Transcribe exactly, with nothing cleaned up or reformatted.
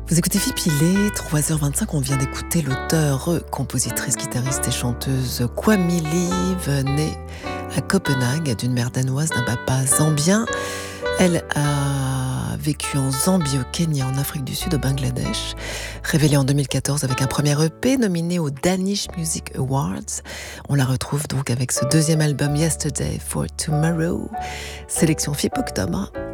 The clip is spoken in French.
Vous écoutez Fipilé, trois heures vingt-cinq, on vient d'écouter l'auteure, compositrice, guitariste et chanteuse Kwame Live, née à Copenhague d'une mère danoise, d'un papa zambien. Elle a vécu en Zambie, au Kenya, en Afrique du Sud, au Bangladesh. Révélée en deux mille quatorze avec un premier E P nominé aux Danish Music Awards. On la retrouve donc avec ce deuxième album Yesterday for Tomorrow. Sélection F I P Octobre.